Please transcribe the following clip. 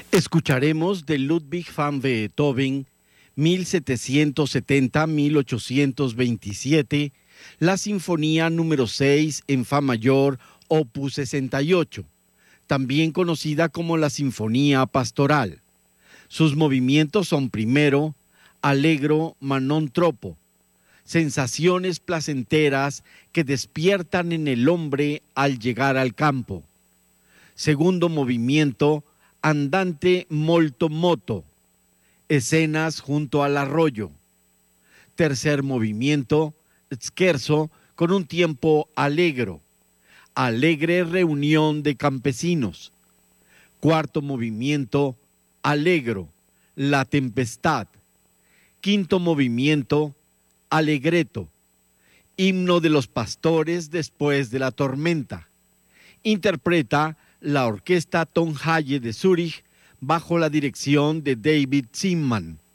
Escucharemos de Ludwig van Beethoven, 1770-1827, la Sinfonía número 6 en Fa mayor, opus 68, también conocida como la Sinfonía Pastoral. Sus movimientos son: primero, allegro ma non troppo, sensaciones placenteras que despiertan en el hombre al llegar al campo. Segundo movimiento, andante molto moto, escenas junto al arroyo. Tercer movimiento, scherzo, con un tiempo allegro, alegre reunión de campesinos. Cuarto movimiento, allegro, la tempestad. Quinto movimiento, allegretto, himno de los pastores después de la tormenta. Interpreta la Orquesta Tonhalle de Zúrich bajo la dirección de David Zinman.